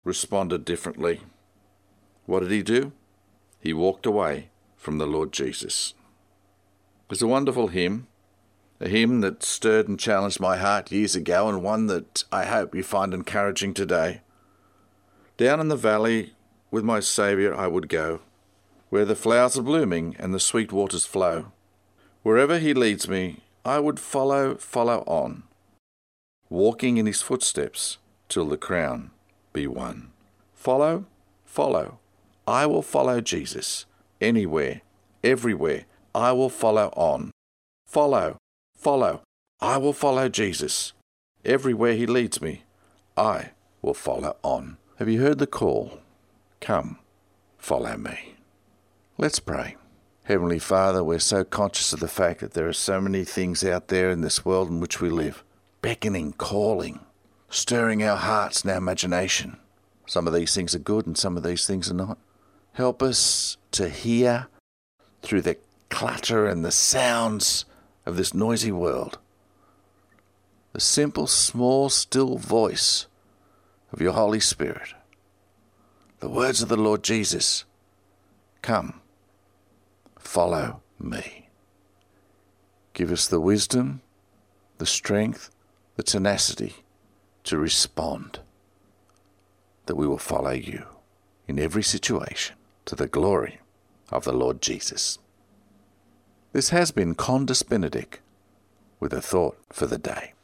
responded differently. What did he do? He walked away from the Lord Jesus. It's a wonderful hymn, a hymn that stirred and challenged my heart years ago, and one that I hope you find encouraging today. Down in the valley with my Saviour I would go, where the flowers are blooming and the sweet waters flow. Wherever he leads me, I would follow on, walking in his footsteps till the crown be won. Follow, I will follow Jesus. Anywhere, everywhere, I will follow on. Follow, I will follow Jesus. Everywhere he leads me, I will follow on. Have you heard the call? Come, follow me. Let's pray. Heavenly Father, we're so conscious of the fact that there are so many things out there in this world in which we live, beckoning, calling, stirring our hearts and our imagination. Some of these things are good and some of these things are not. Help us to hear through the clutter and the sounds of this noisy world the simple, small, still voice of your Holy Spirit. The words of the Lord Jesus, come, follow me. Give us the wisdom, the strength, the tenacity to respond, that we will follow you in every situation to the glory of the Lord Jesus. This has been Condus Benedict with a thought for the day.